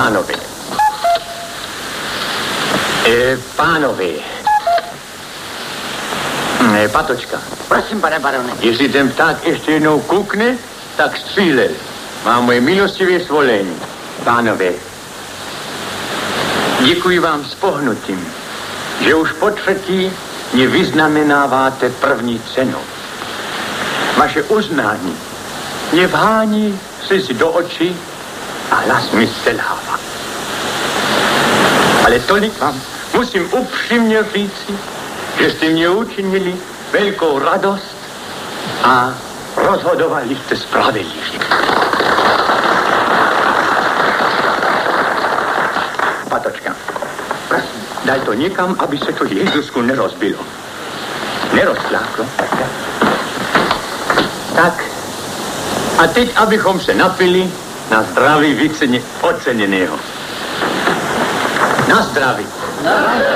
Pánové. Patočka. Prosím, pane barone. Jestli ten pták ještě jednou kukne, tak střílel. Má moje milostivé svolení. Pánové, děkuji vám s pohnutím, že už po třetí mě vyznamenáváte první cenou. Vaše uznání mě vhání slzy do očí a hlas mi selhává. Ale tolik vám musím upřímně říci, že jste mě učinili velkou radost a rozhodovali jste spravedlivě. Patočka, prosím, daj to někam, aby se to Jezusku nerozbilo. Nerozkláklo. Tak. A teď, abychom se napili na zdraví oceněného. Na zdraví.